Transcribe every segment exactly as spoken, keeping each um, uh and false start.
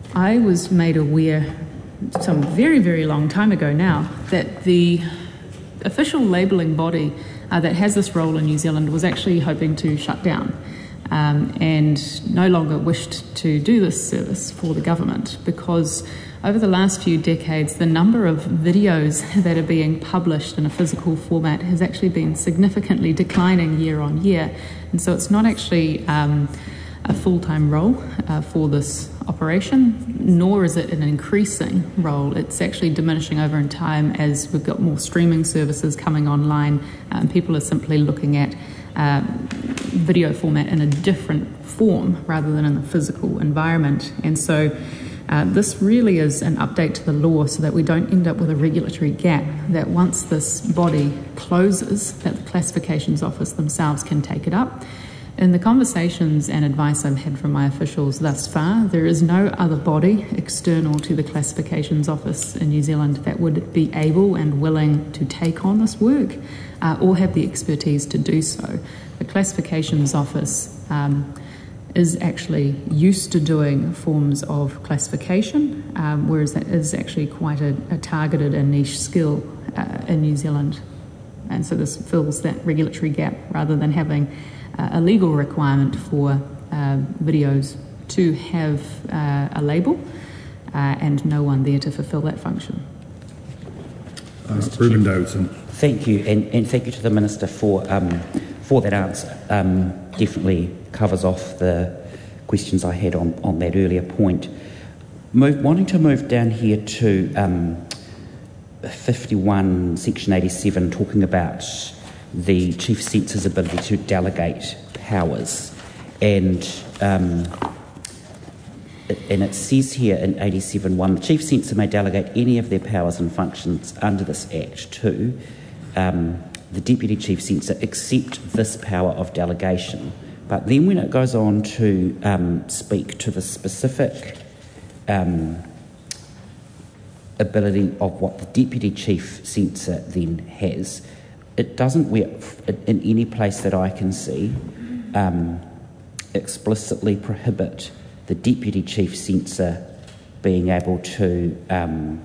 I was made aware some very, very long time ago now that the official labelling body uh, that has this role in New Zealand was actually hoping to shut down um, and no longer wished to do this service for the government, because over the last few decades the number of videos that are being published in a physical format has actually been significantly declining year on year, and so it's not actually um, a full-time role uh, for this operation, nor is it an increasing role. It's actually diminishing over in time as we've got more streaming services coming online, uh, and people are simply looking at uh, video format in a different form rather than in the physical environment. And so uh, this really is an update to the law so that we don't end up with a regulatory gap, that once this body closes, that the Classifications Office themselves can take it up. In the conversations and advice I've had from my officials thus far, there is no other body external to the Classifications Office in New Zealand that would be able and willing to take on this work uh, or have the expertise to do so. The Classifications Office um, is actually used to doing forms of classification, um, whereas that is actually quite a, a targeted and niche skill uh, in New Zealand. And so this fills that regulatory gap rather than having Uh, a legal requirement for uh, videos to have uh, a label uh, and no one there to fulfil that function. Uh, Reuben Davidson. Thank you, and, and thank you to the Minister for um, for that answer. Um, definitely covers off the questions I had on, on that earlier point. Move, wanting to move down here to um, fifty-one, section eighty-seven, talking about the Chief Censor's ability to delegate powers, and um, and it says here in eighty-seven one, the Chief Censor may delegate any of their powers and functions under this Act to um, the Deputy Chief Censor, except this power of delegation. But then when it goes on to um, speak to the specific um, ability of what the Deputy Chief Censor then has, it doesn't, in any place that I can see, um, explicitly prohibit the Deputy Chief Censor being able to um,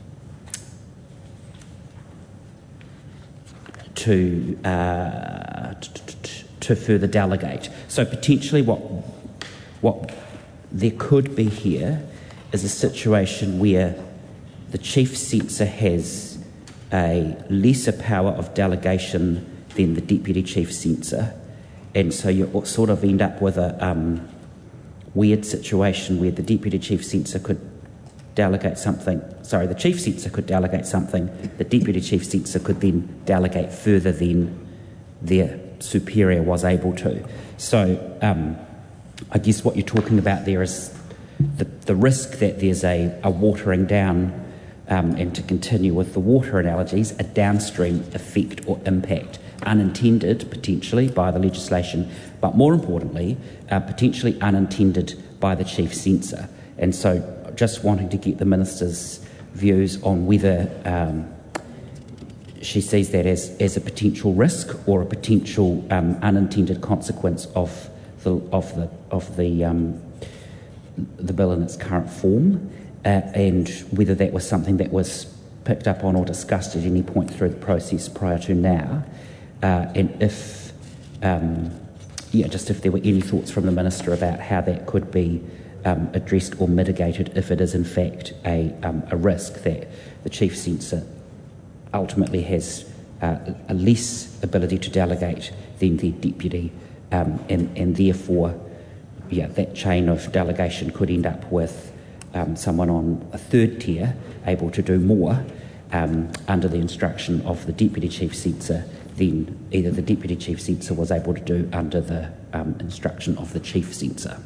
to uh, to further delegate. So potentially, what what there could be here is a situation where the Chief Censor has a lesser power of delegation than the Deputy Chief Censor, and so you sort of end up with a um, weird situation where the Deputy Chief Censor could delegate something, sorry, the Chief Censor could delegate something, the Deputy Chief Censor could then delegate further than their superior was able to. So um, I guess what you're talking about there is the, the risk that there's a, a watering down, Um, and to continue with the water analogies, a downstream effect or impact, unintended potentially by the legislation, but more importantly, uh, potentially unintended by the Chief Censor. And so just wanting to get the Minister's views on whether um, she sees that as, as a potential risk or a potential um, unintended consequence of the, of the, of the, um, the bill in its current form. Uh, and whether that was something that was picked up on or discussed at any point through the process prior to now, uh, and if, um, yeah, just if there were any thoughts from the Minister about how that could be um, addressed or mitigated if it is in fact a, um, a risk that the Chief Censor ultimately has uh, a less ability to delegate than the Deputy, um, and, and therefore, yeah, that chain of delegation could end up with Um, someone on a third tier able to do more um, under the instruction of the Deputy Chief Censor than either the Deputy Chief Censor was able to do under the um, instruction of the Chief Censor.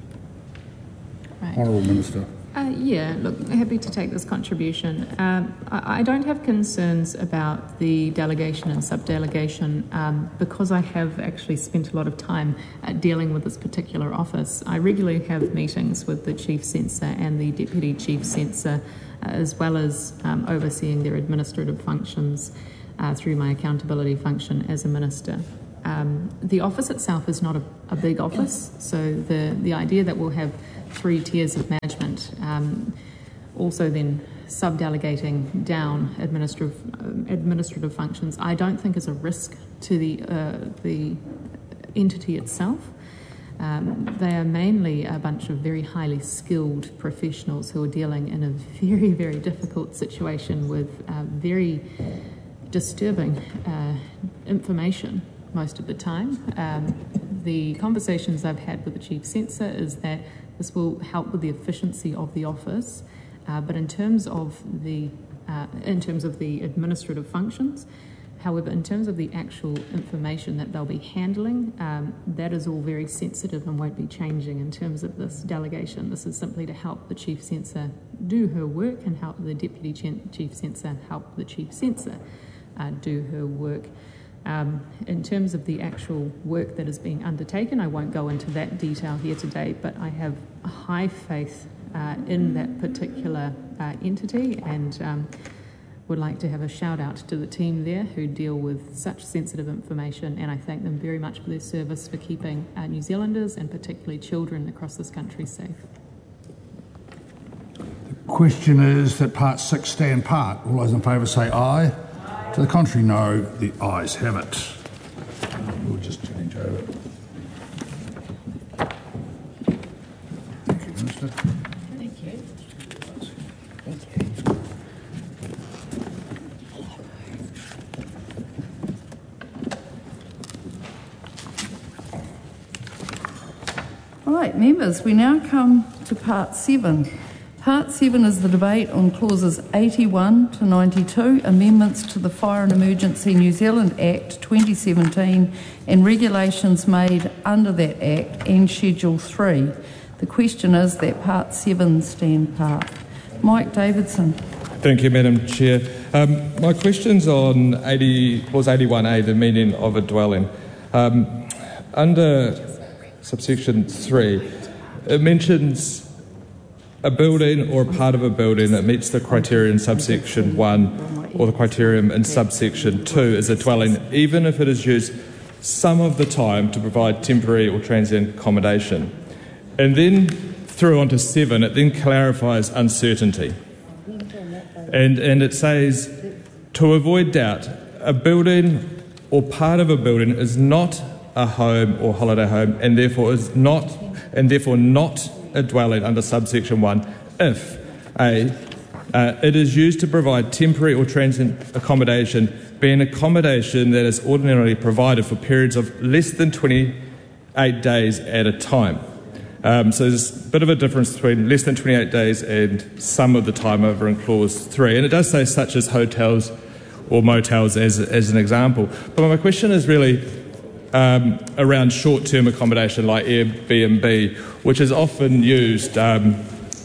Right. Honourable Minister. Uh, yeah, look, happy to take this contribution. Um, I, I don't have concerns about the delegation and subdelegation um, because I have actually spent a lot of time uh, dealing with this particular office. I regularly have meetings with the Chief Censor and the Deputy Chief Censor, uh, as well as um, overseeing their administrative functions uh, through my accountability function as a Minister. Um, the office itself is not a, a big office, so the, the idea that we'll have three tiers of management, um, also then sub-delegating down administrative um, administrative functions, I don't think is a risk to the uh, the entity itself. Um, they are mainly a bunch of very highly skilled professionals who are dealing in a very, very difficult situation with uh, very disturbing uh, information most of the time. Um, the conversations I've had with the Chief Censor is that this will help with the efficiency of the office, uh, but in terms of the uh, in terms of the administrative functions, however, in terms of the actual information that they'll be handling, um, that is all very sensitive and won't be changing in terms of this delegation. This is simply to help the Chief Censor do her work and help the Deputy Chief Censor help the Chief Censor uh, do her work. Um, in terms of the actual work that is being undertaken, I won't go into that detail here today, but I have a high faith uh, in that particular uh, entity, and um, would like to have a shout out to the team there who deal with such sensitive information, and I thank them very much for their service for keeping uh, New Zealanders and particularly children across this country safe. The question is that part six stand part. All those in favour say aye. To the contrary, no. The ayes have it. We'll just change over. Thank you, Minister. Thank you. Thank you. All right, members, we now come to part seven. Part seven is the debate on clauses eighty-one to ninety-two, amendments to the Fire and Emergency New Zealand Act twenty seventeen and regulations made under that Act and Schedule three. The question is that part seven stand part. Mike Davidson. Thank you, Madam Chair. Um, my question's on eighty, clause eighty-one A, the meaning of a dwelling. Um, under subsection three, it mentions a building or a part of a building that meets the criteria in subsection one or the criterion in subsection two is a dwelling, even if it is used some of the time to provide temporary or transient accommodation. And then through onto seven, it then clarifies uncertainty. And, and it says, to avoid doubt, a building or part of a building is not a home or holiday home, and therefore is not, and therefore not a dwelling under subsection one if a uh, it is used to provide temporary or transient accommodation, being accommodation that is ordinarily provided for periods of less than twenty-eight days at a time. Um, so there's a bit of a difference between less than twenty-eight days and some of the time over in clause three, and it does say such as hotels or motels as as an example. But my question is really Um, around short-term accommodation like Airbnb, which is often used um,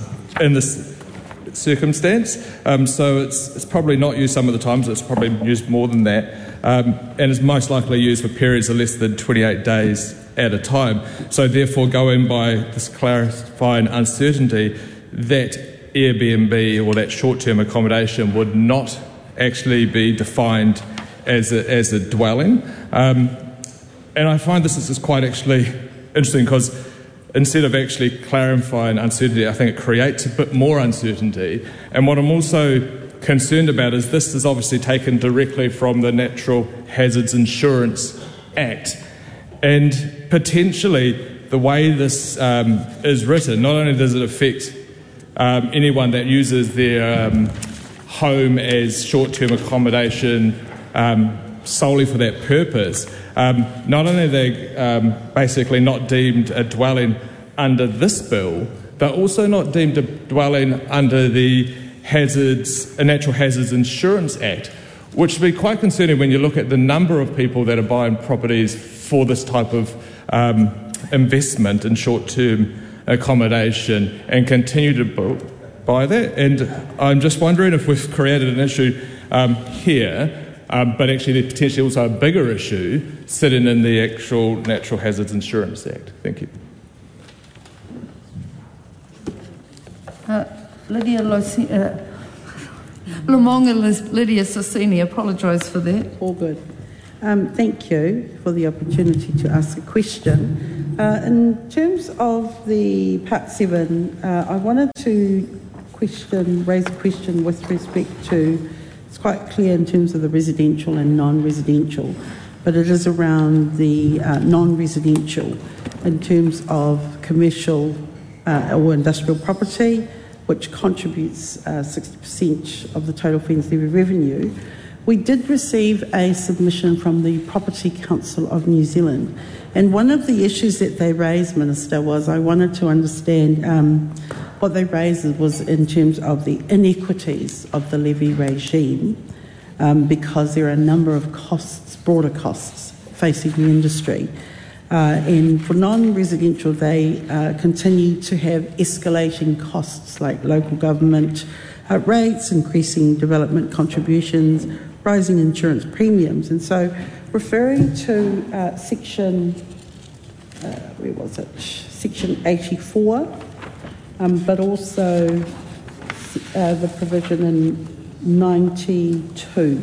in this circumstance. Um, so it's, it's probably not used some of the times, it's probably used more than that, um, and is most likely used for periods of less than twenty-eight days at a time. So therefore, going by this clarifying uncertainty, that Airbnb or that short-term accommodation would not actually be defined as a, as a dwelling. Um, And I find this is quite actually interesting because instead of actually clarifying uncertainty, I think it creates a bit more uncertainty. And what I'm also concerned about is this is obviously taken directly from the Natural Hazards Insurance Act. And potentially the way this um, is written, not only does it affect um, anyone that uses their um, home as short-term accommodation um, solely for that purpose, Um, not only are they um, basically not deemed a dwelling under this bill, they're also not deemed a dwelling under the Hazards, uh, Natural Hazards Insurance Act, which would be quite concerning when you look at the number of people that are buying properties for this type of um, investment in short-term accommodation and continue to buy that. And I'm just wondering if we've created an issue um, here, Um, but actually there's potentially also a bigger issue sitting in the actual Natural Hazards Insurance Act. Thank you. Uh, Lydia Loci- uh, Lamonga Lydia Sassini, apologise for that. All good. Um, thank you for the opportunity to ask a question. Uh, in terms of the Part seven, uh, I wanted to question, raise a question with respect to, it's quite clear in terms of the residential and non-residential, but it is around the uh, non-residential in terms of commercial uh, or industrial property, which contributes uh, sixty percent of the total Fens Levy revenue. We did receive a submission from the Property Council of New Zealand, and one of the issues that they raised, Minister, was I wanted to understand um, what they raised was in terms of the inequities of the levy regime, um, because there are a number of costs, broader costs, facing the industry. Uh, and for non-residential, they uh, continue to have escalating costs like local government uh, rates, increasing development contributions, rising insurance premiums. And so referring to uh, section, uh, where was it, section eighty-four, um, but also uh, the provision in ninety-two.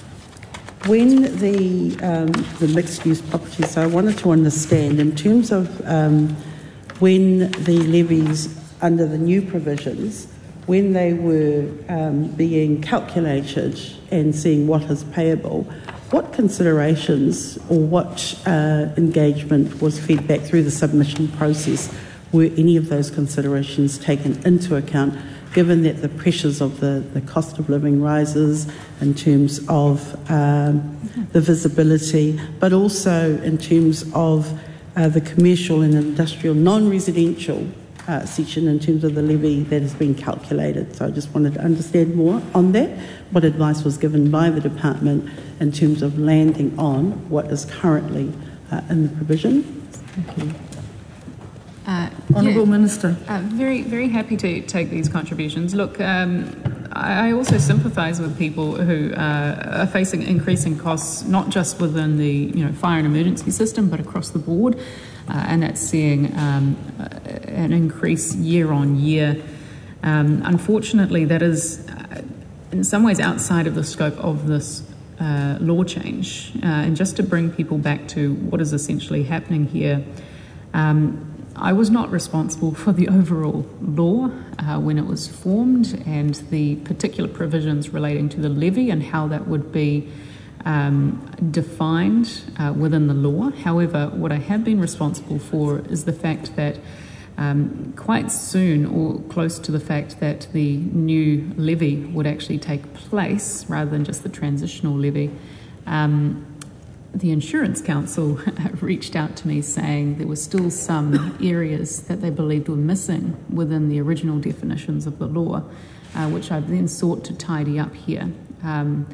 When the, um, the mixed-use property, so I wanted to understand in terms of um, when the levies under the new provisions, when they were um, being calculated and seeing what is payable, what considerations or what uh, engagement was fed back through the submission process? Were any of those considerations taken into account, given that the pressures of the, the cost of living rises in terms of um, the visibility, but also in terms of uh, the commercial and industrial non-residential Uh, section in terms of the levy that has been calculated. So I just wanted to understand more on that, what advice was given by the department in terms of landing on what is currently uh, in the provision. Thank you. Uh, Honourable yeah, Minister. Uh, very, very happy to take these contributions. Look, um, I, I also sympathise with people who uh, are facing increasing costs, not just within the you know fire and emergency system, but across the board. Uh, and that's seeing um, an increase year on year. Um, unfortunately, that is uh, in some ways outside of the scope of this uh, law change. Uh, and just to bring people back to what is essentially happening here, um, I was not responsible for the overall law uh, when it was formed and the particular provisions relating to the levy and how that would be Um, defined uh, within the law. However, what I have been responsible for is the fact that um, quite soon, or close to the fact that the new levy would actually take place rather than just the transitional levy, um, the Insurance Council reached out to me saying there were still some areas that they believed were missing within the original definitions of the law, uh, which I've then sought to tidy up here. Um,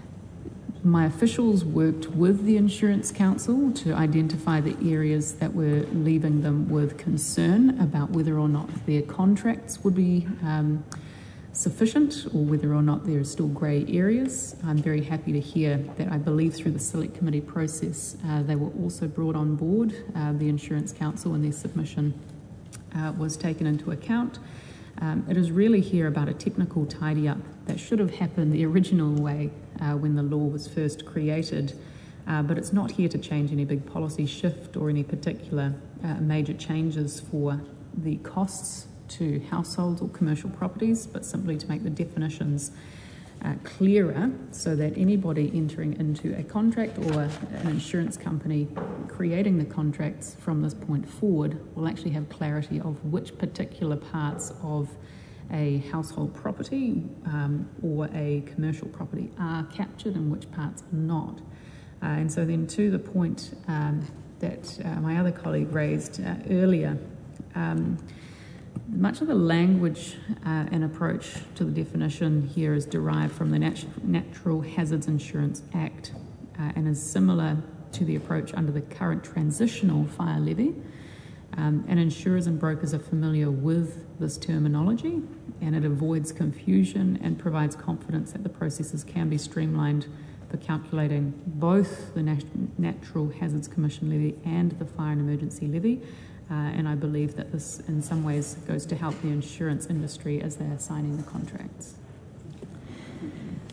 My officials worked with the Insurance Council to identify the areas that were leaving them with concern about whether or not their contracts would be um, sufficient or whether or not there are still grey areas. I'm very happy to hear that I believe through the Select Committee process uh, they were also brought on board. Uh, the Insurance Council and their submission uh, was taken into account. Um, it is really here about a technical tidy up that should have happened the original way uh, when the law was first created, uh, but it's not here to change any big policy shift or any particular uh, major changes for the costs to households or commercial properties, but simply to make the definitions uh, clearer so that anybody entering into a contract or an insurance company creating the contracts from this point forward will actually have clarity of which particular parts of a household property um, or a commercial property are captured and which parts are not. Uh, and so then to the point um, that uh, my other colleague raised uh, earlier, um, much of the language uh, and approach to the definition here is derived from the Nat- Natural Hazards Insurance Act uh, and is similar to the approach under the current transitional fire levy. Um, and insurers and brokers are familiar with this terminology, and it avoids confusion and provides confidence that the processes can be streamlined for calculating both the Nat- Natural Hazards Commission levy and the Fire and Emergency levy. Uh, and I believe that this in some ways goes to help the insurance industry as they are signing the contracts.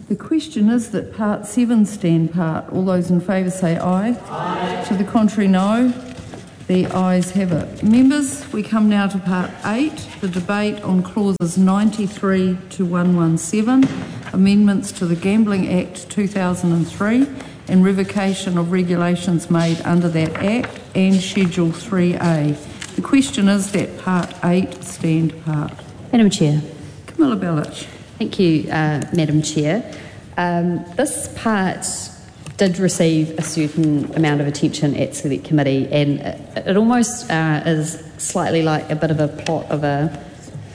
The question is that part seven stand part. All those in favour say aye. Aye. To the contrary, no. The ayes have it. Members, we come now to part eight, the debate on clauses ninety-three to one seventeen, amendments to the Gambling Act two thousand three and revocation of regulations made under that Act and Schedule three A. The question is that part eight stand part. Madam Chair. Camilla Bellich. Thank you, uh, Madam Chair. Um, this part did receive a certain amount of attention at Select Committee, and it, it almost uh, is slightly like a bit of a plot of a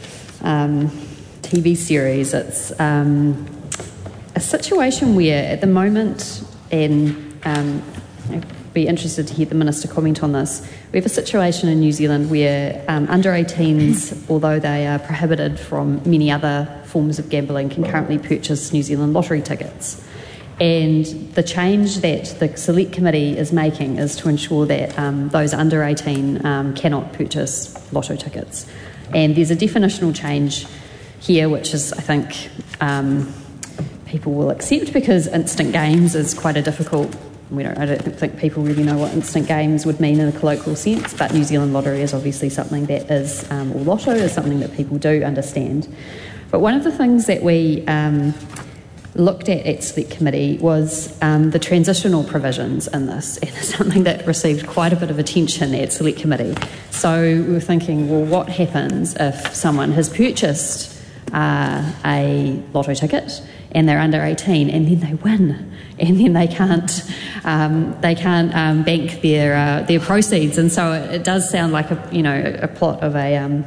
um, T V series. It's um, a situation where at the moment, and um, I'd be interested to hear the Minister comment on this, we have a situation in New Zealand where um, under eighteens, although they are prohibited from many other forms of gambling, can currently purchase New Zealand lottery tickets. And the change that the Select Committee is making is to ensure that um, those under eighteen um, cannot purchase lotto tickets. And there's a definitional change here, which is, I think, um, people will accept, because instant games is quite a difficult. We don't. I don't think people really know what instant games would mean in a colloquial sense. But New Zealand Lottery is obviously something that is, um, or lotto is something that people do understand. But one of the things that we um, looked at at Select Committee was um, the transitional provisions in this, and it's something that received quite a bit of attention at Select Committee. So we were thinking, well, what happens if someone has purchased uh, a lotto ticket and they're under eighteen, and then they win, and then they can't um, they can't um, bank their uh, their proceeds, and so it, it does sound like a you know a plot of a um,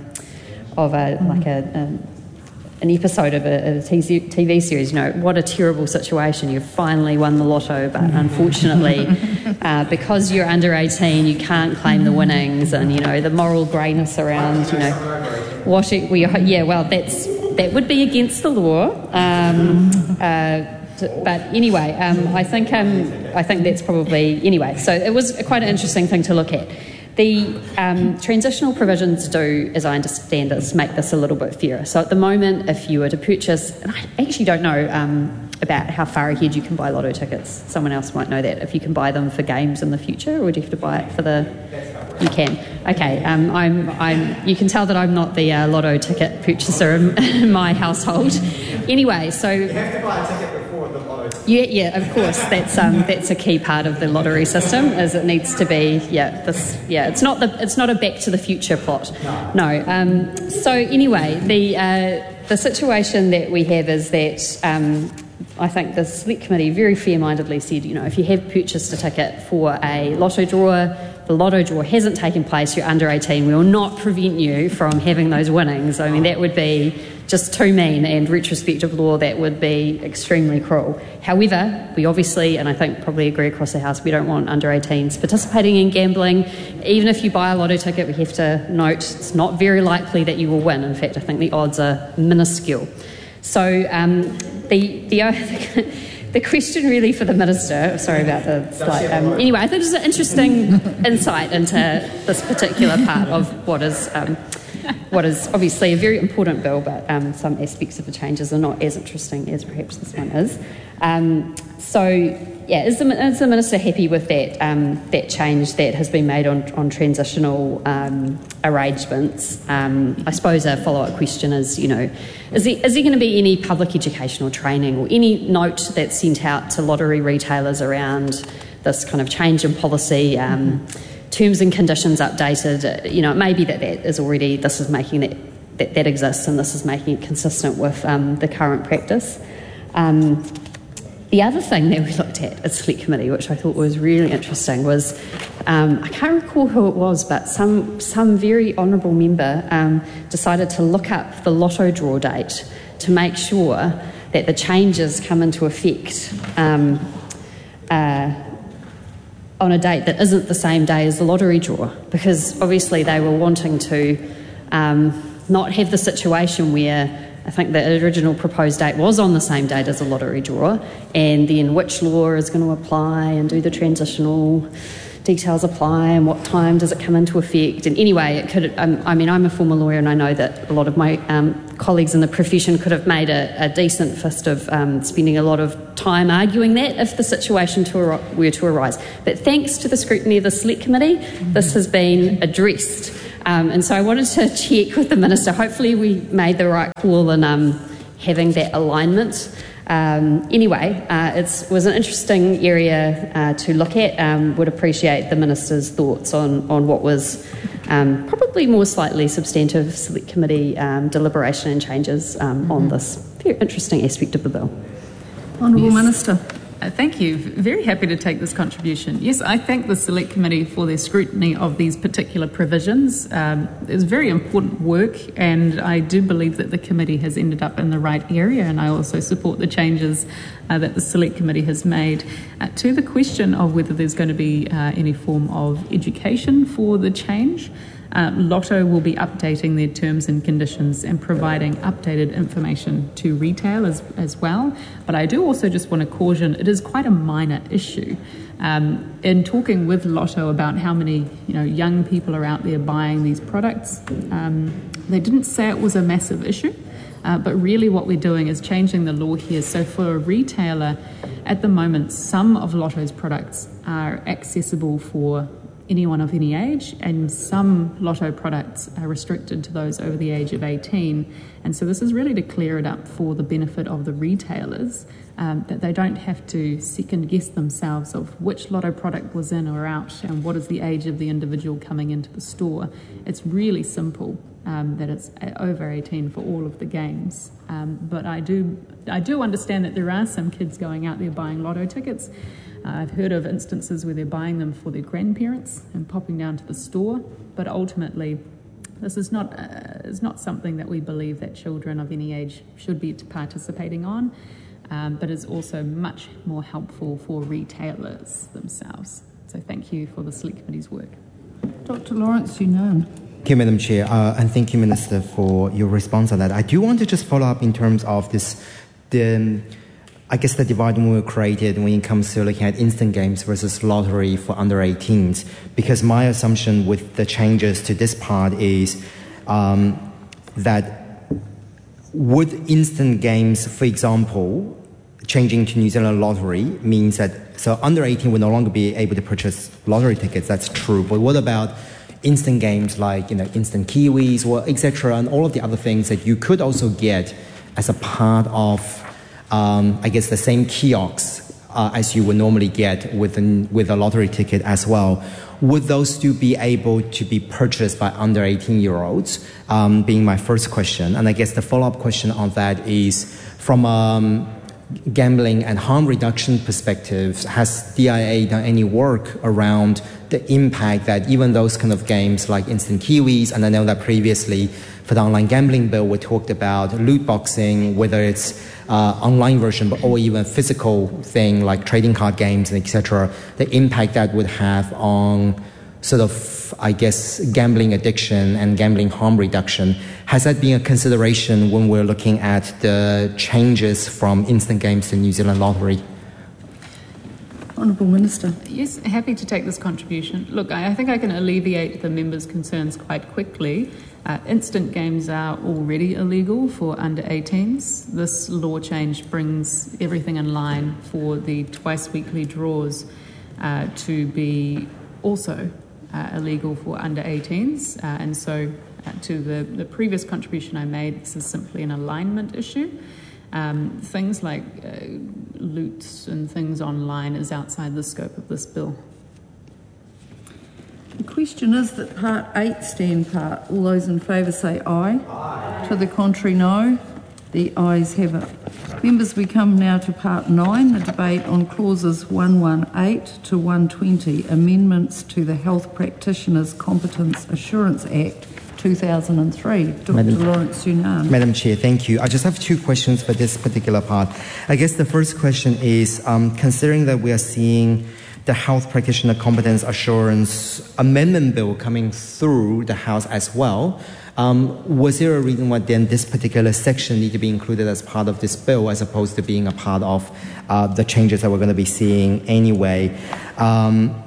of a like a, a an episode of a, a T V series. You know, what a terrible situation. You've finally won the lotto, but unfortunately, uh, because you're under eighteen, you can't claim the winnings, and you know the moral greyness around. You know, what it, we yeah, well, that's that would be against the law. Um, uh, but anyway, um, I think um, I think that's probably anyway. So it was quite an interesting thing to look at. The um, transitional provisions do, as I understand it, make this a little bit fairer. So at the moment, if you were to purchase, and I actually don't know um, about how far ahead you can buy lotto tickets. Someone else might know that. If you can buy them for games in the future, or do you have to buy it for the? You can. Okay. Um, I'm. I'm. You can tell that I'm not the uh, lotto ticket purchaser in, in my household. Anyway, so. You have to buy a ticket before the lotto. Yeah, yeah, of course. That's um, that's a key part of the lottery system. Is it needs to be, yeah, this, yeah. It's not the, it's not a Back to the Future plot. No. no um, so anyway, the uh, the situation that we have is that um, I think the Select Committee very fair-mindedly said, you know, if you have purchased a ticket for a lotto draw, the lotto draw hasn't taken place, you're under eighteen, we will not prevent you from having those winnings. I mean, that would be just too mean, and retrospective law, that would be extremely cruel. However, we obviously, and I think probably agree across the House, we don't want under eighteens participating in gambling. Even if you buy a lotto ticket, we have to note it's not very likely that you will win. In fact, I think the odds are minuscule. So um, the the the question really for the Minister, sorry about the slight, um, anyway, I think it's an interesting insight into this particular part of what is um, what is obviously a very important bill, but um, some aspects of the changes are not as interesting as perhaps this one is. Um, so, yeah, is the, is the Minister happy with that um, that change that has been made on, on transitional um, arrangements? Um, I suppose a follow-up question is, you know, is there, is there going to be any public educational training or any note that's sent out to lottery retailers around this kind of change in policy? Um, mm-hmm. Terms and conditions updated, you know, it may be that that is already, this is making that, that, that exists, and this is making it consistent with um, the current practice. Um, the other thing that we looked at at Select Committee, which I thought was really interesting, was, um, I can't recall who it was, but some, some very honourable member um, decided to look up the lotto draw date to make sure that the changes come into effect um, uh, on a date that isn't the same day as the lottery draw, because obviously they were wanting to um, not have the situation where I think the original proposed date was on the same date as the lottery draw, and then which law is going to apply and do the transitional details apply and what time does it come into effect. And anyway, it could. Um, I mean, I'm a former lawyer, and I know that a lot of my um, colleagues in the profession could have made a, a decent fist of um, spending a lot of time arguing that if the situation to ar- were to arise. But thanks to the scrutiny of the Select Committee, this has been addressed. Um, and so I wanted to check with the Minister. Hopefully we made the right call in um, having that alignment. Um, anyway, uh, it was an interesting area uh, to look at. Um, would appreciate the Minister's thoughts on, on what was um, probably more slightly substantive Select Committee um, deliberation and changes um, mm-hmm. on this very interesting aspect of the bill. Honourable Yes. Minister. Uh, thank you. Very happy to take this contribution. Yes, I thank the Select Committee for their scrutiny of these particular provisions. Um, it's very important work, and I do believe that the committee has ended up in the right area, and I also support the changes uh, that the Select Committee has made. Uh, to the question of whether there's going to be uh, any form of education for the change, Uh, Lotto will be updating their terms and conditions and providing updated information to retail as, as well. But I do also just want to caution, it is quite a minor issue. Um, in talking with Lotto about how many you know, young people are out there buying these products, um, they didn't say it was a massive issue. Uh, but really what we're doing is changing the law here. So for a retailer, at the moment, some of Lotto's products are accessible for anyone of any age, and some Lotto products are restricted to those over the age of eighteen. And so this is really to clear it up for the benefit of the retailers, um, that they don't have to second guess themselves of which Lotto product was in or out and what is the age of the individual coming into the store. It's really simple, um, that it's over eighteen for all of the games. Um, but I do, I do understand that there are some kids going out there buying Lotto tickets. Uh, I've heard of instances where they're buying them for their grandparents and popping down to the store, but ultimately this is not uh, is not something that we believe that children of any age should be participating on, um, but is also much more helpful for retailers themselves. So thank you for the Select Committee's work. Doctor Lawrence Yunnan. Thank you, Madam Chair, uh, and thank you, Minister, for your response on that. I do want to just follow up in terms of this, the, I guess the divide we were created when it comes to looking at instant games versus lottery for under eighteens, because my assumption with the changes to this part is um, that would instant games, for example, changing to New Zealand lottery means that, so under eighteen will no longer be able to purchase lottery tickets, that's true, but what about instant games like, you know, instant kiwis or et cetera, and all of the other things that you could also get as a part of, um, I guess, the same kiosks uh, as you would normally get with an, with a lottery ticket as well. Would those still be able to be purchased by under eighteen-year-olds? Um, being my first question, and I guess the follow-up question on that is from um, gambling and harm reduction perspectives, has D I A done any work around the impact that even those kind of games like instant kiwis, and I know that previously for the online gambling bill we talked about loot boxing, whether it's uh, online version but or even physical thing like trading card games and et cetera, the impact that would have on sort of, I guess, gambling addiction and gambling harm reduction. Has that been a consideration when we're looking at the changes from instant games to New Zealand lottery? Honourable Minister. Yes, happy to take this contribution. Look, I, I think I can alleviate the members' concerns quite quickly. Uh, instant games are already illegal for under eighteens. This law change brings everything in line for the twice weekly draws uh, to be also uh, illegal for under eighteens. Uh, and so uh, to the, the previous contribution I made, this is simply an alignment issue. Um, things like uh, loot and things online is outside the scope of this bill. The question is that Part eight stand part. All those in favour say aye. Aye. To the contrary, no. The ayes have it. Members, we come now to Part nine, the debate on clauses one eighteen to one twenty, amendments to the Health Practitioners Competence Assurance Act two thousand three. Doctor Madam, Lawrence Yunnan. Madam Chair, thank you. I just have two questions for this particular part. I guess the first question is, um, considering that we are seeing the Health Practitioner Competence Assurance Amendment Bill coming through the House as well, um, was there a reason why then this particular section need to be included as part of this bill as opposed to being a part of uh, the changes that we're going to be seeing anyway? Um,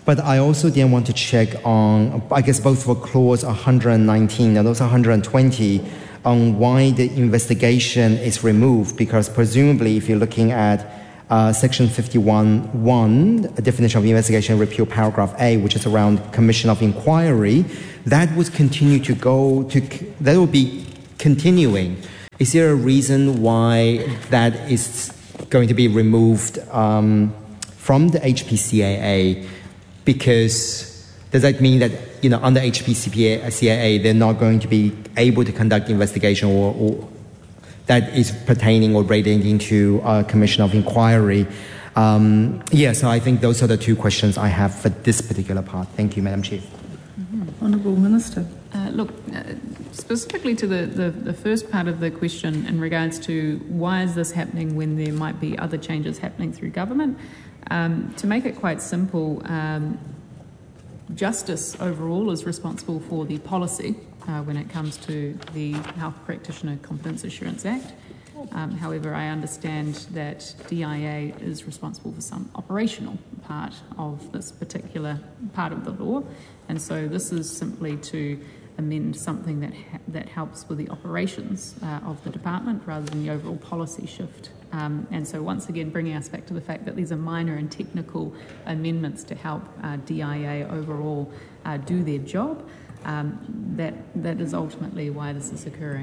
But I also then want to check on, I guess, both for clause one hundred nineteen and also one hundred twenty, on why the investigation is removed, because presumably if you're looking at uh, section fifty-one one, a definition of investigation, repeal paragraph A, which is around commission of inquiry, that would continue to go to, that would be continuing. Is there a reason why that is going to be removed um, from the H P C A A? Because does that mean that, you know, under H P C A A, they're not going to be able to conduct investigation or, or that is pertaining or relating to a commission of inquiry? Um, yeah, so I think those are the two questions I have for this particular part. Thank you, Madam Chair. Mm-hmm. Honourable Minister. Uh, look, uh, specifically to the, the, the first part of the question in regards to why is this happening when there might be other changes happening through government, um, to make it quite simple, um, Justice overall is responsible for the policy uh, when it comes to the Health Practitioner Competence Assurance Act. Um, however, I understand that D I A is responsible for some operational part of this particular part of the law, and so this is simply to amend something that ha that helps with the operations uh, of the department rather than the overall policy shift. Um, and so once again, bringing us back to the fact that these are minor and technical amendments to help uh, D I A overall uh, do their job. Um, that that is ultimately why this is occurring.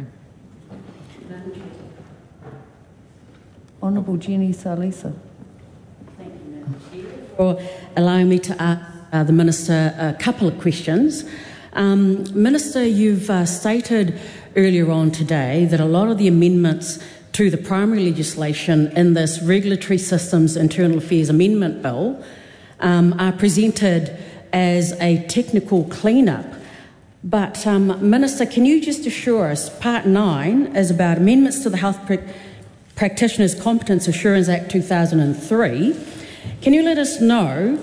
Honourable Jenny Salisa. Thank you, Madam Chair, for allowing me to ask uh, the Minister a couple of questions. Um, Minister, you've uh, stated earlier on today that a lot of the amendments to the primary legislation in this Regulatory Systems Internal Affairs Amendment Bill um, are presented as a technical clean-up. But, um, Minister, can you just assure us, Part nine is about amendments to the Health Pra Practitioners Competence Assurance Act two thousand three. Can you let us know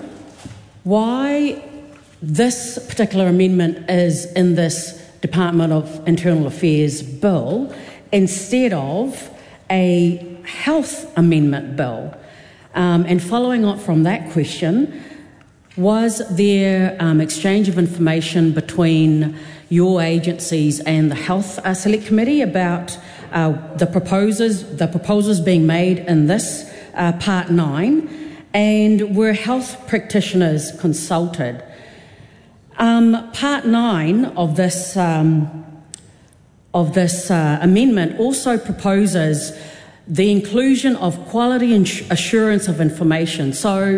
why this particular amendment is in this Department of Internal Affairs bill instead of a health amendment bill? Um, and following up from that question, was there um, exchange of information between your agencies and the Health uh, Select Committee about uh, the proposals, the proposals being made in this uh, Part nine, and were health practitioners consulted? Um, part nine of this um, of this uh, amendment also proposes the inclusion of quality assurance of information. So,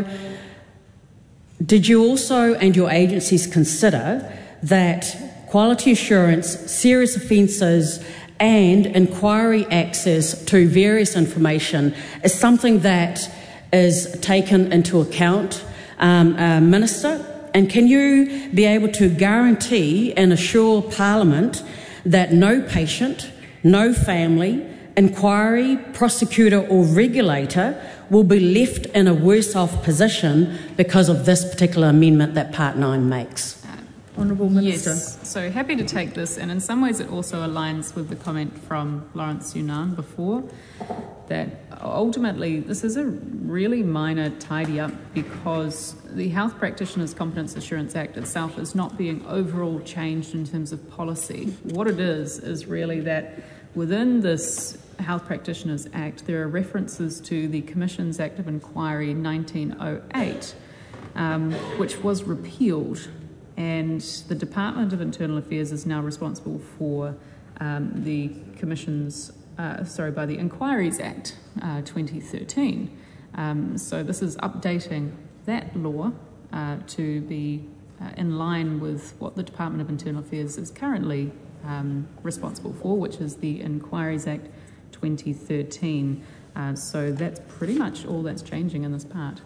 did you also and your agencies consider that quality assurance, serious offences, and inquiry access to various information is something that is taken into account, um, uh, Minister? And can you be able to guarantee and assure Parliament that no patient, no family, inquiry, prosecutor or regulator will be left in a worse off position because of this particular amendment that Part nine makes? Honourable Minister. Yes, so happy to take this, and in some ways it also aligns with the comment from Lawrence Yunnan before, that ultimately this is a really minor tidy up because the Health Practitioners Competence Assurance Act itself is not being overall changed in terms of policy. What it is is really that within this Health Practitioners Act there are references to the Commission's Act of Inquiry nineteen oh eight, um, which was repealed, and the Department of Internal Affairs is now responsible for um, the Commission's Uh, sorry, by the Inquiries Act uh, twenty thirteen. Um, so this is updating that law uh, to be uh, in line with what the Department of Internal Affairs is currently um, responsible for, which is the Inquiries Act twenty thirteen. Uh, so that's pretty much all that's changing in this part.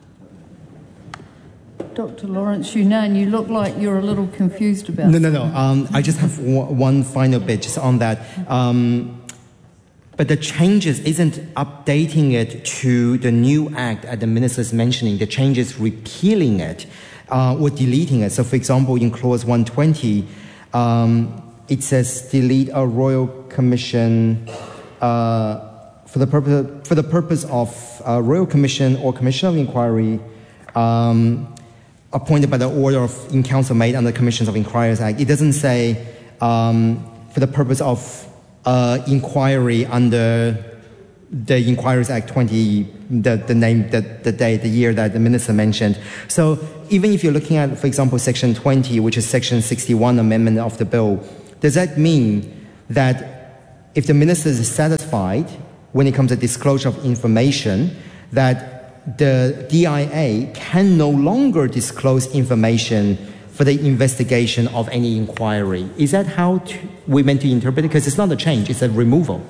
Doctor Lawrence Yunnan, you look like you're a little confused about No, no, no. Um, I just have one final bit just on that. Um, But the changes isn't updating it to the new act that the minister is mentioning. The change is repealing it uh, or deleting it. So, for example, in clause one twenty, um, it says delete a royal commission uh, for the purpose for the purpose of uh, royal commission or commission of inquiry. Um, appointed by the order of in council made under the Commissions of Inquiries Act. It doesn't say um, for the purpose of uh, inquiry under the Inquiries Act twenty, the, the name, the, the day, the year that the minister mentioned. So even if you're looking at, for example, section twenty, which is section sixty-one amendment of the bill, does that mean that if the minister is satisfied when it comes to disclosure of information, that the D I A can no longer disclose information for the investigation of any inquiry? Is that how to, we're meant to interpret it? Because it's not a change, it's a removal.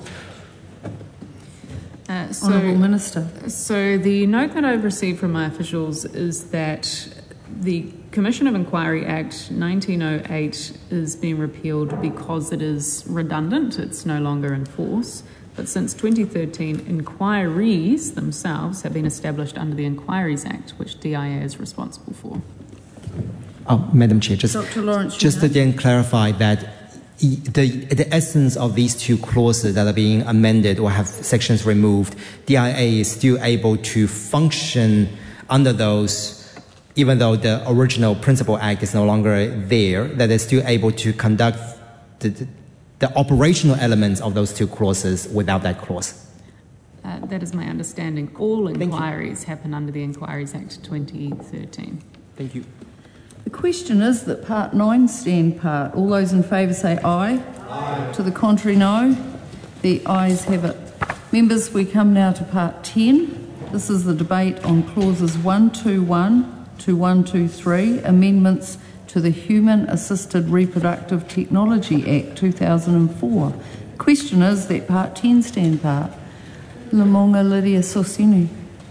Uh, so, Honourable Minister. So the note that I've received from my officials is that the Commission of Inquiry Act nineteen oh eight is being repealed because it is redundant, it's no longer in force. But since twenty thirteen, inquiries themselves have been established under the Inquiries Act, which D I A is responsible for. Oh, Madam Chair, just, Doctor Lawrence, just to then clarify that the, the essence of these two clauses that are being amended or have sections removed, D I A is still able to function under those, even though the original Principal Act is no longer there, that they're still able to conduct the, the the operational elements of those two clauses without that clause. Uh, that is my understanding. All inquiries happen under the Inquiries Act twenty thirteen. Thank you. The question is that part nine stand part. All those in favour say aye. Aye. To the contrary, no. The ayes have it. Members, we come now to part ten. This is the debate on clauses one twenty-one to one twenty-three, amendments to the Human Assisted Reproductive Technology Act two thousand four. The question is that part ten stand part. Lamonga Lydia Sosini.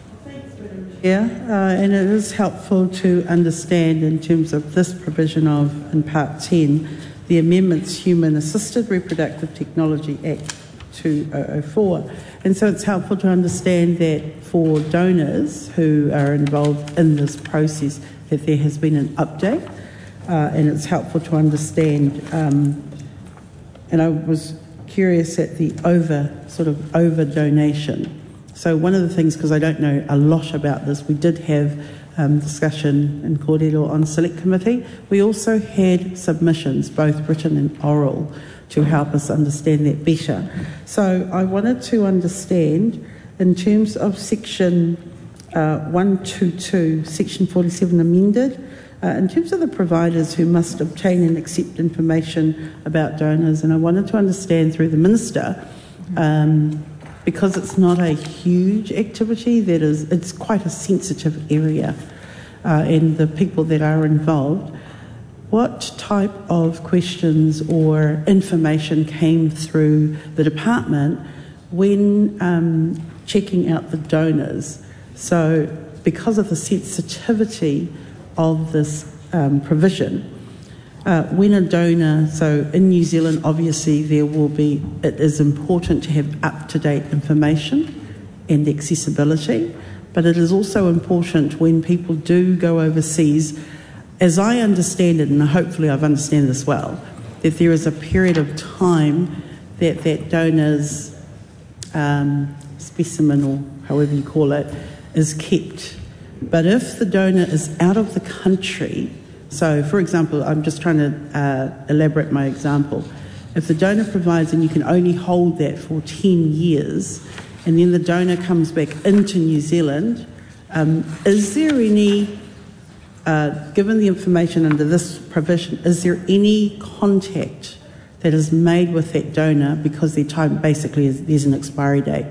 Yeah, uh, and it is helpful to understand in terms of this provision of, in part ten, the amendments Human Assisted Reproductive Technology Act two thousand four. And so it's helpful to understand that for donors who are involved in this process, that there has been an update. Uh, and it's helpful to understand, um, and I was curious at the over, sort of over donation. So one of the things, because I don't know a lot about this, we did have um, discussion in Kōrero on Select Committee. We also had submissions, both written and oral, to help us understand that better. So I wanted to understand, in terms of section uh, one twenty-two, section forty-seven amended, Uh, in terms of the providers who must obtain and accept information about donors, and I wanted to understand through the Minister, um, because it's not a huge activity, that is, it's quite a sensitive area, uh, and the people that are involved, what type of questions or information came through the department when um, checking out the donors? So because of the sensitivity of this um, provision, uh, when a donor, so in New Zealand obviously there will be, it is important to have up-to-date information and accessibility, but it is also important when people do go overseas, as I understand it, and hopefully I've understood this well, that there is a period of time that that donor's um, specimen, or however you call it, is kept. But if the donor is out of the country, so for example, I'm just trying to uh, elaborate my example. If the donor provides and you can only hold that for ten years, and then the donor comes back into New Zealand, um, is there any, uh, given the information under this provision, is there any contact that is made with that donor, because their time basically is, there's an expiry date?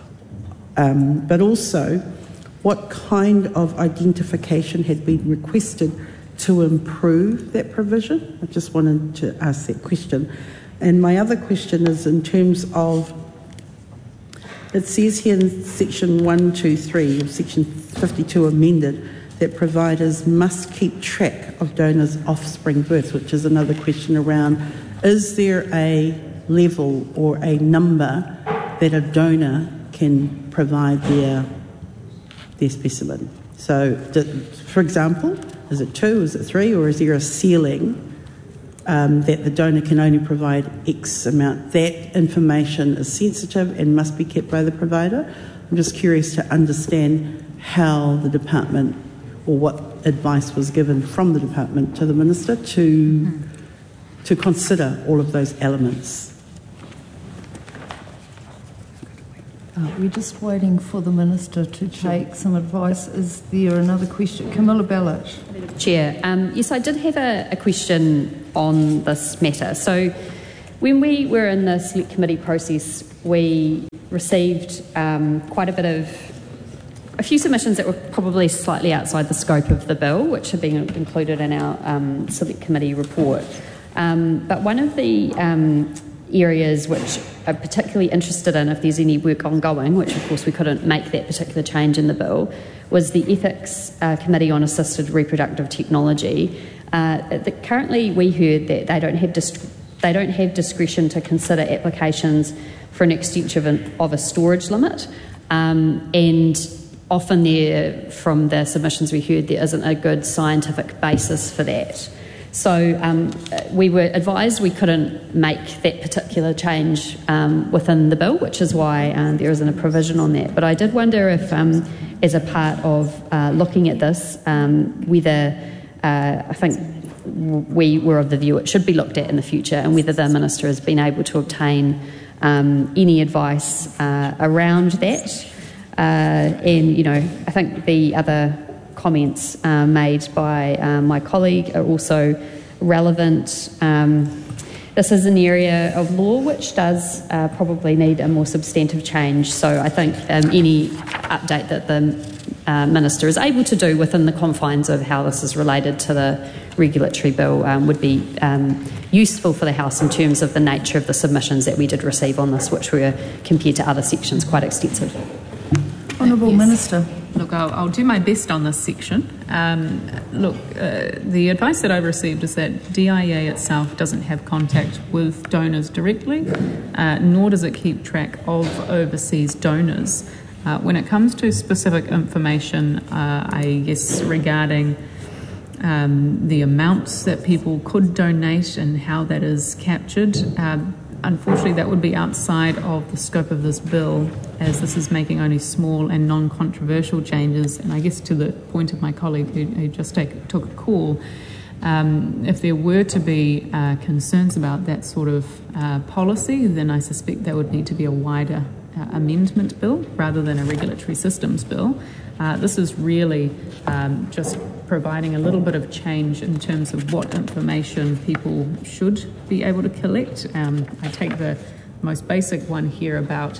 Um, but also, what kind of identification had been requested to improve that provision? I just wanted to ask that question. And my other question is in terms of, it says here in section one twenty-three of section fifty-two amended that providers must keep track of donors' offspring births, which is another question around, is there a level or a number that a donor can provide their their specimen? So, for example, is it two, is it three, or is there a ceiling um, that the donor can only provide X amount? That information is sensitive and must be kept by the provider. I'm just curious to understand how the department or what advice was given from the department to the minister to, mm. to consider all of those elements. Uh, we're just waiting for the Minister to take some advice. Is there another question? Camilla Bellich. Chair, um, yes, I did have a, a question on this matter. So when we were in the Select Committee process, we received um, quite a bit of, a few submissions that were probably slightly outside the scope of the bill, which have been included in our um, Select Committee report. Um, but one of the um, areas which I'm particularly interested in, if there's any work ongoing, which of course we couldn't make that particular change in the bill, was the Ethics uh, Committee on Assisted Reproductive Technology. Uh, the, currently we heard that they don't have dis- they don't have discretion to consider applications for an extension of, an, of a storage limit, um, and often there, from the submissions we heard, there isn't a good scientific basis for that. So um, we were advised we couldn't make that particular change um, within the bill, which is why um, there isn't a provision on that. But I did wonder if, um, as a part of uh, looking at this, um, whether uh, I think we were of the view it should be looked at in the future, and whether the Minister has been able to obtain um, any advice uh, around that. Uh, and, you know, I think the other comments uh, made by uh, my colleague are also relevant. Um, this is an area of law which does uh, probably need a more substantive change, so I think um, any update that the uh, Minister is able to do within the confines of how this is related to the regulatory bill um, would be um, useful for the House in terms of the nature of the submissions that we did receive on this, which were, compared to other sections, quite extensive. Honourable yes. Minister. Look, I'll, I'll do my best on this section. Um, look, uh, the advice that I've received is that D I E A itself doesn't have contact with donors directly, uh, nor does it keep track of overseas donors. Uh, when it comes to specific information, uh, I guess, regarding um, the amounts that people could donate and how that is captured, uh, unfortunately, that would be outside of the scope of this bill, as this is making only small and non-controversial changes. And I guess to the point of my colleague who, who just take, took a call, um, if there were to be uh, concerns about that sort of uh, policy, then I suspect there would need to be a wider uh, amendment bill rather than a regulatory systems bill. Uh, this is really um, just providing a little bit of change in terms of what information people should be able to collect. Um, I take the most basic one here about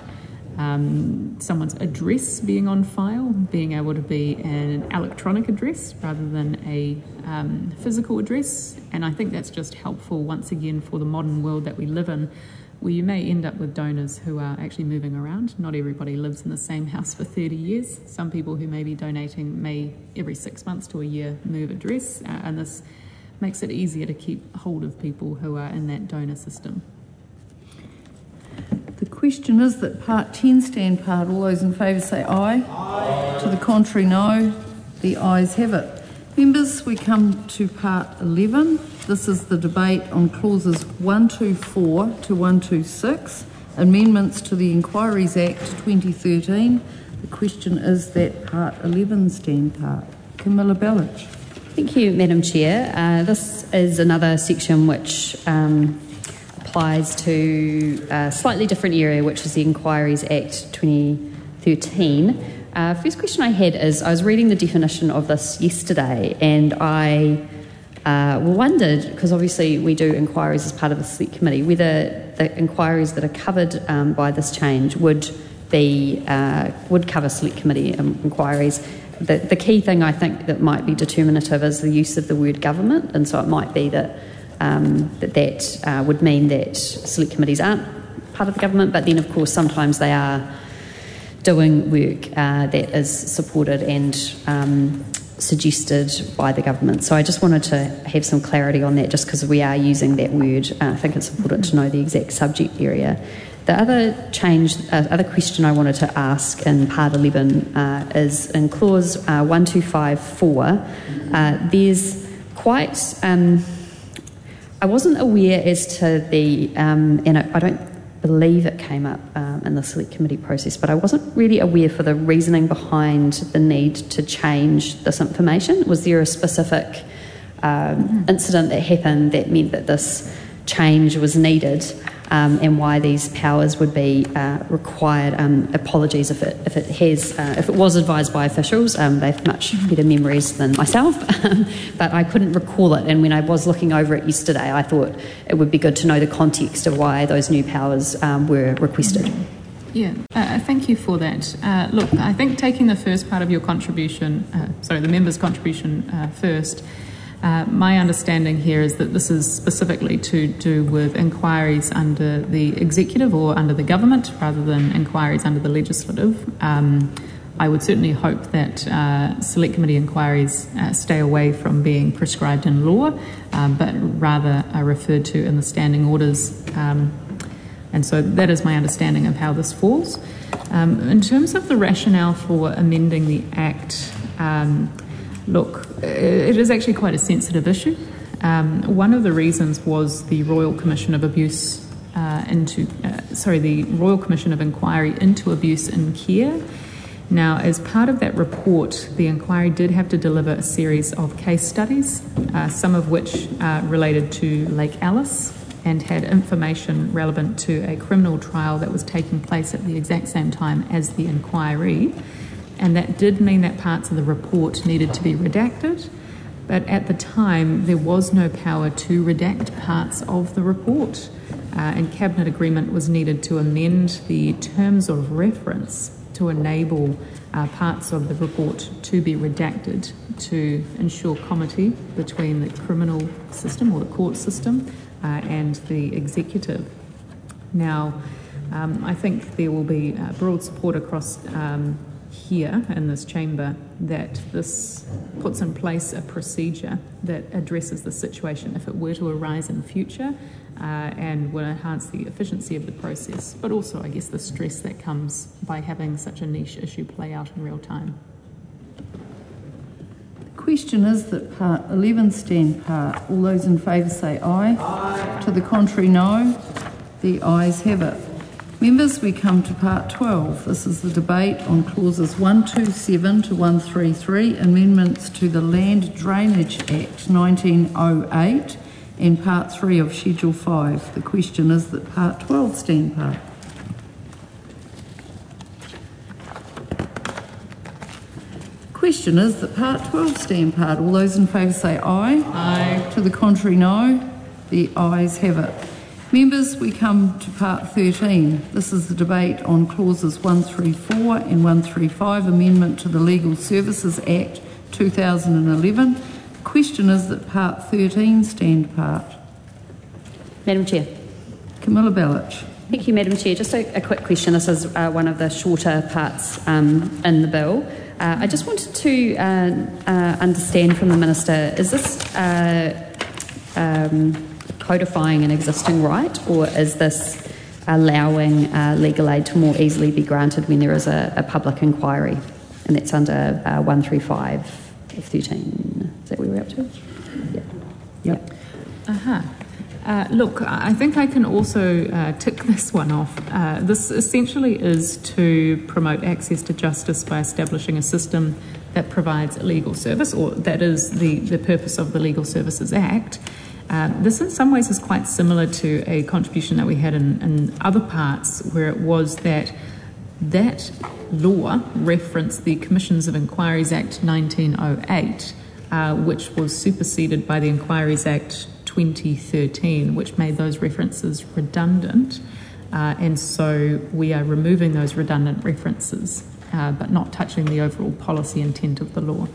um, someone's address being on file, being able to be an electronic address rather than a um, physical address. And I think that's just helpful, once again, for the modern world that we live in, where you may end up with donors who are actually moving around. Not everybody lives in the same house for thirty years. Some people who may be donating may every six months to a year move address, uh, and this makes it easier to keep hold of people who are in that donor system. The question is that Part ten stand part. All those in favour say aye. Aye. To the contrary, no. The ayes have it. Members, we come to Part eleven. This is the debate on clauses one twenty-four to one twenty-six, amendments to the Inquiries Act twenty thirteen. The question is that Part eleven stand part. Camilla Bellich. Thank you, Madam Chair. Uh, this is another section which um, applies to a slightly different area, which is the Inquiries Act twenty thirteen. Uh, first question I had is, I was reading the definition of this yesterday, and I uh, wondered, because obviously we do inquiries as part of the Select Committee, whether the inquiries that are covered um, by this change would be uh, would cover Select Committee um, inquiries. The, the key thing I think that might be determinative is the use of the word government, and so it might be that um, that, that uh, would mean that Select Committees aren't part of the government, but then of course sometimes they are doing work uh, that is supported and um, suggested by the government. So I just wanted to have some clarity on that, just because we are using that word. Uh, I think it's important to know the exact subject area. The other change, uh, other question I wanted to ask in Part eleven uh, is in clause uh, one two five four. Uh, there's quite, um, I wasn't aware as to the, um, and I, I don't believe it came up um, in the select committee process, but I wasn't really aware for the reasoning behind the need to change this information. Was there a specific um, incident that happened that meant that this change was needed, um, and why these powers would be uh, required? Um, apologies if it if it has uh, if it was advised by officials. Um, they have much better memories than myself, but I couldn't recall it. And when I was looking over it yesterday, I thought it would be good to know the context of why those new powers um, were requested. Yeah, uh, thank you for that. Uh, look, I think taking the first part of your contribution, uh, sorry, the member's contribution uh, first. Uh, my understanding here is that this is specifically to do with inquiries under the executive or under the government rather than inquiries under the legislative. Um, I would certainly hope that uh, select committee inquiries uh, stay away from being prescribed in law, um, but rather are referred to in the standing orders. Um, and so that is my understanding of how this falls. Um, in terms of the rationale for amending the Act, um, look, it is actually quite a sensitive issue. Um, one of the reasons was the Royal Commission of Abuse uh, into, uh, sorry, the Royal Commission of Inquiry into Abuse in Care. Now, as part of that report, the inquiry did have to deliver a series of case studies, uh, some of which uh, related to Lake Alice and had information relevant to a criminal trial that was taking place at the exact same time as the inquiry. And that did mean that parts of the report needed to be redacted, but at the time there was no power to redact parts of the report, uh, and Cabinet agreement was needed to amend the terms of reference to enable uh, parts of the report to be redacted to ensure comity between the criminal system or the court system uh, and the executive. Now, um, I think there will be uh, broad support across um, here in this chamber that this puts in place a procedure that addresses the situation if it were to arise in future, uh, and will enhance the efficiency of the process, but also, I guess, the stress that comes by having such a niche issue play out in real time. The question is that part eleven stand part. All those in favour say aye. Aye. To the contrary, no. The ayes have it. Members, we come to part twelve. This is the debate on clauses one twenty-seven to one thirty-three, amendments to the Land Drainage Act nineteen oh eight, and part three of Schedule five. The question is that part twelve stand part. The question is that part twelve stand part. All those in favour say aye. Aye. To the contrary, no. The ayes have it. Members, we come to part thirteen. This is the debate on clauses one thirty-four and one thirty-five, amendment to the Legal Services Act two thousand eleven. The question is that part thirteen stand part. Madam Chair. Camilla Bellich. Thank you, Madam Chair. Just a, a quick question. This is uh, one of the shorter parts um, in the bill. Uh, I just wanted to uh, uh, understand from the Minister, is this uh, um, codifying an existing right, or is this allowing uh, legal aid to more easily be granted when there is a, a public inquiry? And that's under uh, one thirty-five of thirteen. Is that where we're up to? Yeah. Yep. Uh-huh. Uh, look, I think I can also uh, tick this one off. Uh, this essentially is to promote access to justice by establishing a system that provides a legal service, or that is the, the purpose of the Legal Services Act. Uh, this in some ways is quite similar to a contribution that we had in, in other parts, where it was that that law referenced the Commissions of Inquiries Act nineteen oh eight, uh, which was superseded by the Inquiries Act twenty thirteen, which made those references redundant. Uh, and so we are removing those redundant references, uh, but not touching the overall policy intent of the law.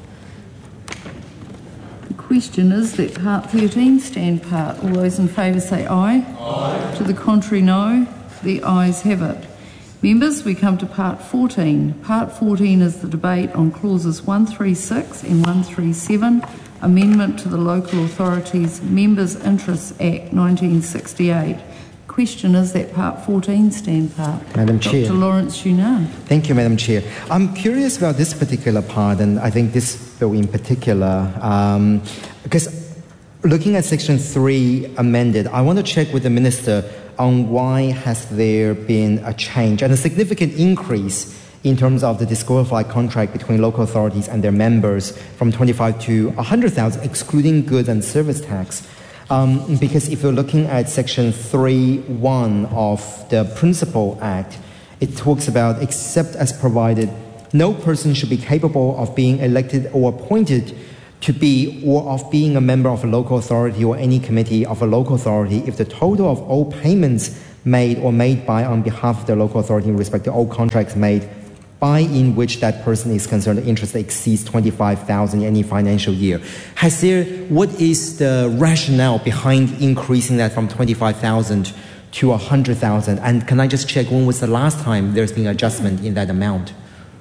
The question is that part thirteen stand part. All those in favour say aye. Aye. To the contrary, no. The ayes have it. Members, we come to part fourteen. Part fourteen is the debate on clauses one thirty-six and one thirty-seven, amendment to the Local Authorities Members' Interests Act nineteen sixty-eight. Question is that part fourteen stand part. Madam Chair. Doctor Lawrence Yunnan. Thank you, Madam Chair. I'm curious about this particular part, and I think this bill in particular, um, because looking at Section three amended, I want to check with the Minister, on why has there been a change and a significant increase in terms of the disqualified contract between local authorities and their members from twenty-five to one hundred thousand, excluding goods and service tax. Um, because if you're looking at Section three one of the Principal Act, it talks about, except as provided, no person should be capable of being elected or appointed to be or of being a member of a local authority or any committee of a local authority if the total of all payments made or made by on behalf of the local authority in respect to all contracts made by in which that person is concerned, the interest exceeds twenty-five thousand in any financial year. Has there, what is the rationale behind increasing that from twenty-five thousand to one hundred thousand? And can I just check, when was the last time there's been adjustment in that amount?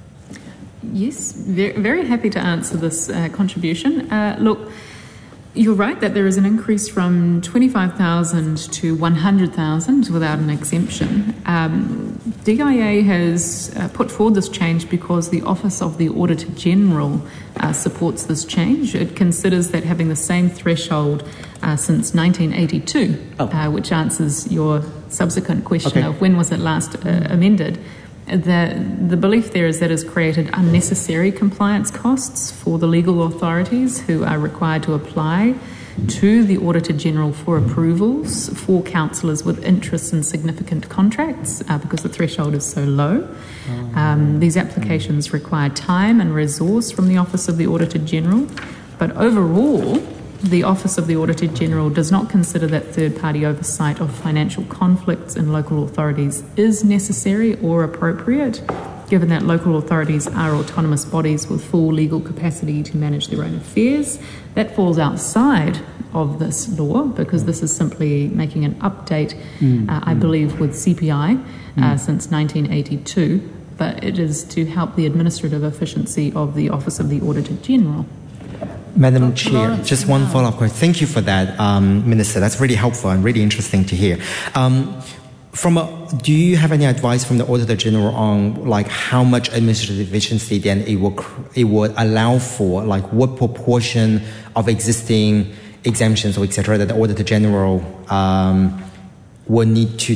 Yes, very, very happy to answer this uh, contribution. Uh, look, you're right that there is an increase from twenty-five thousand to one hundred thousand without an exemption. Um, D I A has uh, put forward this change because the Office of the Auditor General uh, supports this change. It considers that having the same threshold uh, since nineteen eighty-two, oh. uh, which answers your subsequent question okay. of when was it last uh, amended. The, the belief there is that it's created unnecessary compliance costs for the legal authorities who are required to apply to the Auditor General for approvals for councillors with interests in significant contracts uh, because the threshold is so low. Um, these applications require time and resource from the Office of the Auditor General, but overall, the Office of the Auditor General does not consider that third-party oversight of financial conflicts in local authorities is necessary or appropriate, given that local authorities are autonomous bodies with full legal capacity to manage their own affairs. That falls outside of this law because this is simply making an update, mm, uh, I mm. believe, with C P I uh, mm. since nineteen eighty-two, but it is to help the administrative efficiency of the Office of the Auditor General. Madam Chair, just one follow-up question. Thank you for that, um, Minister. That's really helpful and really interesting to hear. Um, from a, do you have any advice from the Auditor General on like how much administrative efficiency then it will it would allow for? Like what proportion of existing exemptions or et cetera that the Auditor General um, will need to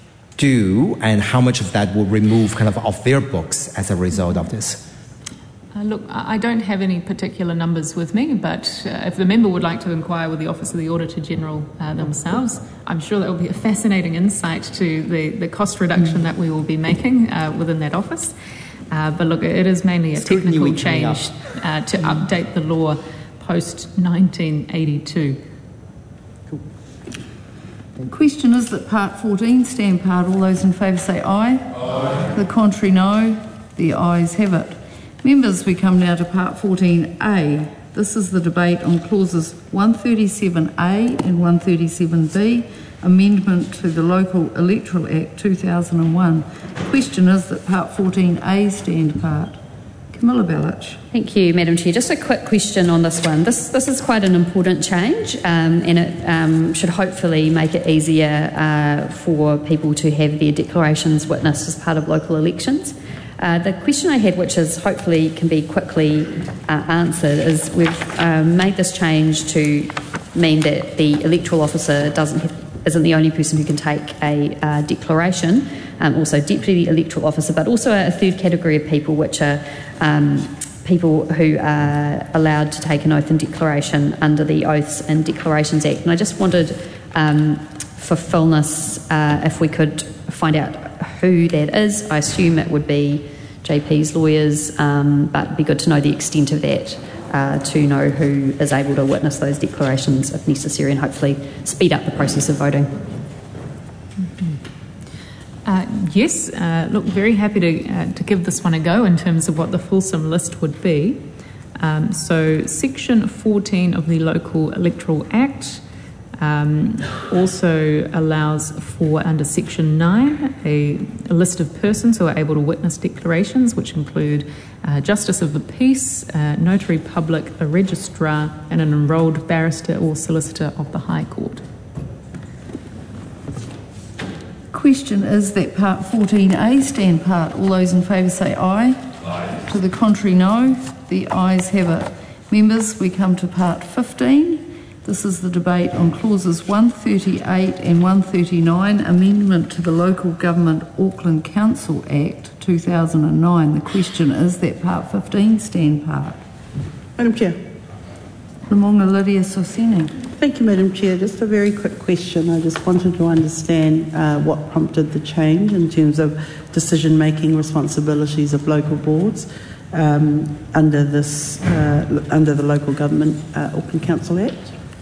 do, and how much of that will remove kind of off their books as a result of this? Uh, look, I don't have any particular numbers with me, but uh, if the member would like to inquire with the Office of the Auditor General uh, themselves, I'm sure that will be a fascinating insight to the, the cost reduction that we will be making uh, within that office. Uh, but look, it is mainly a technical change uh, to update the law post nineteen eighty-two. Cool. The question is that Part fourteen stand part. All those in favour say aye. Aye. The contrary, no. The ayes have it. Members, we come now to Part fourteen A. This is the debate on clauses one thirty-seven A and one thirty-seven B, amendment to the Local Electoral Act two thousand one. The question is that Part fourteen A stand part. Camilla Bellich. Thank you, Madam Chair. Just a quick question on this one. This this is quite an important change, um, and it um, should hopefully make it easier uh, for people to have their declarations witnessed as part of local elections. Uh, the question I had, which is hopefully can be quickly uh, answered, is we've um, made this change to mean that the electoral officer doesn't have, isn't the only person who can take a uh, declaration, um, also deputy electoral officer, but also a third category of people, which are um, people who are allowed to take an oath and declaration under the Oaths and Declarations Act. And I just wanted, um, for fullness, uh, if we could find out who that is. I assume it would be J P's lawyers, um, but it'd be good to know the extent of that, uh, to know who is able to witness those declarations if necessary, and hopefully speed up the process of voting. Uh, yes, uh, look, very happy to, uh, to give this one a go in terms of what the fulsome list would be. Um, so Section fourteen of the Local Electoral Act Um, also allows for, under Section nine, a, a list of persons who are able to witness declarations, which include uh, Justice of the Peace, uh, Notary Public, a Registrar, and an enrolled barrister or solicitor of the High Court. Question is that Part fourteen A stand part. All those in favour say aye. Aye. To the contrary, no. The ayes have it. Members, we come to Part fifteen. This is the debate on clauses one thirty-eight and one thirty-nine, amendment to the Local Government Auckland Council Act two thousand nine. The question is that part fifteen stand part. Madam Chair. Lamonga Lydia Sorsini. Thank you, Madam Chair. Just a very quick question. I just wanted to understand uh, what prompted the change in terms of decision-making responsibilities of local boards um, under this uh, under the Local Government uh, Auckland Council Act.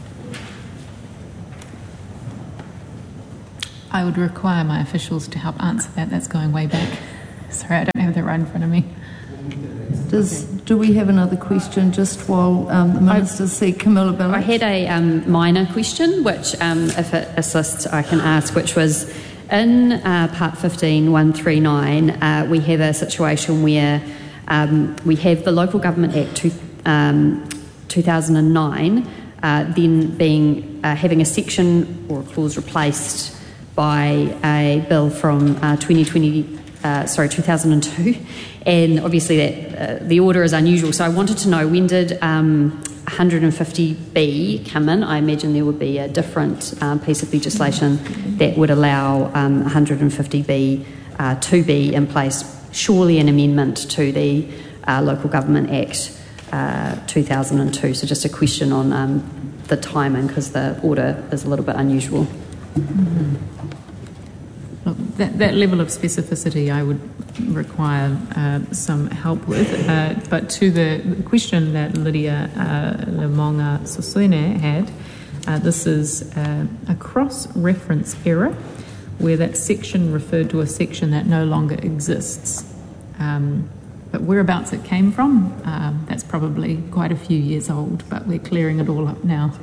I would require my officials to help answer that. That's going way back. Sorry, I don't have that right in front of me. Does, do we have another question just while um, the ministers see Camilla Billett? I had a um, minor question, which, um, if it assists, I can ask, which was in uh, Part fifteen, one thirty-nine, uh, we have a situation where um, we have the Local Government Act two, um, two thousand nine, uh, then being uh, having a section or a clause replaced by a bill from uh, twenty twenty. Uh, sorry, two thousand two, and obviously that uh, the order is unusual. So I wanted to know, when did um, one fifty B come in? I imagine there would be a different um, piece of legislation that would allow um, one fifty B uh, to be in place. Surely an amendment to the uh, Local Government Act uh, two thousand two. So just a question on um, the timing, because the order is a little bit unusual. Mm-hmm. Look, that, that level of specificity I would require uh, some help with, uh, but to the, the question that Lydia uh, Lamonga Sorsini had, uh, this is uh, a cross-reference error where that section referred to a section that no longer exists. Um, but whereabouts it came from, um, that's probably quite a few years old, but we're clearing it all up now.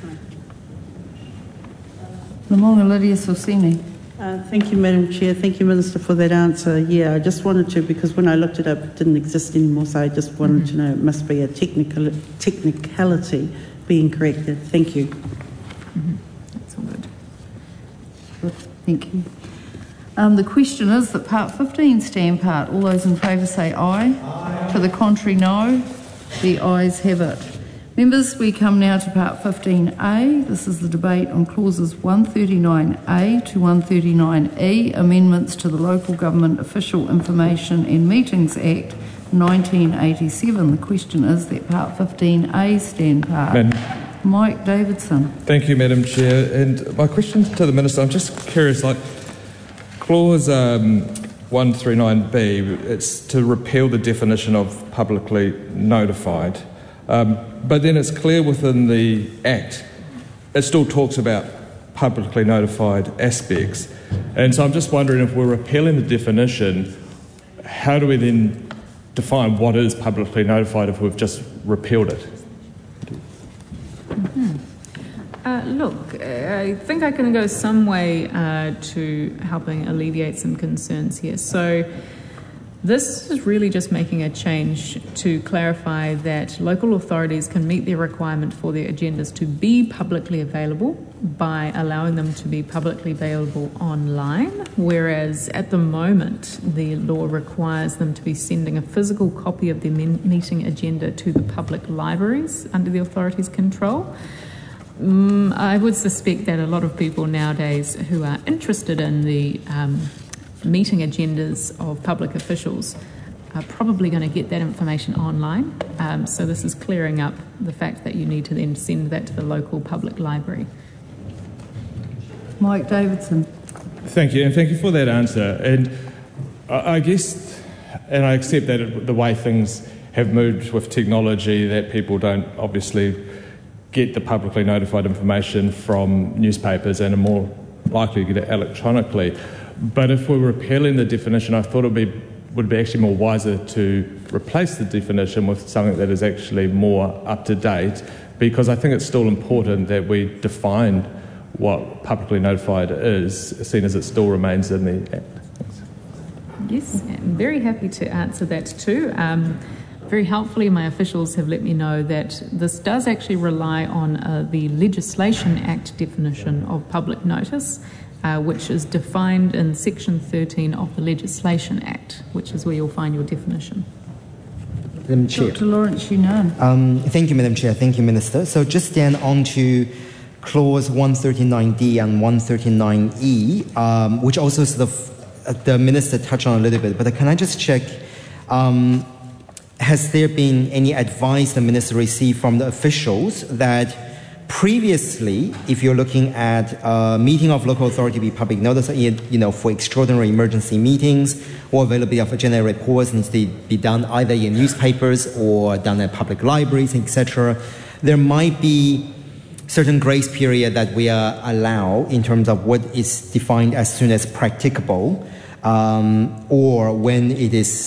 Lamonga Lydia Sorsini. Uh, thank you, Madam Chair. Thank you, Minister, for that answer. Yeah, I just wanted to, because when I looked it up, it didn't exist anymore, so I just wanted mm-hmm. to know it must be a technical technicality being corrected. Thank you. Mm-hmm. That's all good. Good. Thank you. Um, the question is that Part fifteen stand part. All those in favour say aye. Aye. To the contrary, no. The ayes have it. Members, we come now to Part fifteen A. This is the debate on clauses one thirty-nine A to one thirty-nine E, amendments to the Local Government Official Information and Meetings Act nineteen eighty-seven. The question is that Part fifteen A stand part. Madam. Mike Davidson. Thank you, Madam Chair. And my question to the Minister, I'm just curious, like, clause um, one thirty-nine B, it's to repeal the definition of publicly notified. Um, but then it's clear within the Act, it still talks about publicly notified aspects. And so I'm just wondering, if we're repealing the definition, how do we then define what is publicly notified if we've just repealed it? Mm-hmm. Uh, look, I think I can go some way uh, to helping alleviate some concerns here. So this is really just making a change to clarify that local authorities can meet their requirement for their agendas to be publicly available by allowing them to be publicly available online, whereas at the moment the law requires them to be sending a physical copy of their meeting agenda to the public libraries under the authority's control. Um, I would suspect that a lot of people nowadays who are interested in the um, meeting agendas of public officials are probably going to get that information online. Um, so this is clearing up the fact that you need to then send that to the local public library. Mike Davidson. Thank you, and thank you for that answer. And I guess, and I accept that the way things have moved with technology, that people don't obviously get the publicly notified information from newspapers and are more likely to get it electronically. But if we're repealing the definition, I thought it would be, would be actually more wiser to replace the definition with something that is actually more up to date, because I think it's still important that we define what publicly notified is, seeing as it still remains in the Act. Thanks. Yes, I'm very happy to answer that too. Um, very helpfully, my officials have let me know that this does actually rely on uh, the Legislation Act definition of public notice, Uh, which is defined in Section thirteen of the Legislation Act, which is where you'll find your definition. Madam Chair. Doctor Lawrence Yunnan. Um, thank you, Madam Chair. Thank you, Minister. So just then on to Clause one thirty-nine D and one thirty-nine E, um, which also sort of uh, the Minister touched on a little bit, but can I just check, um, has there been any advice the Minister received from the officials that previously, if you're looking at a meeting of local authority with public notice, you know, for extraordinary emergency meetings or availability of agenda reports needs to be done either in newspapers or done at public libraries, et cetera, there might be certain grace period that we are allow in terms of what is defined as soon as practicable, um, or when it is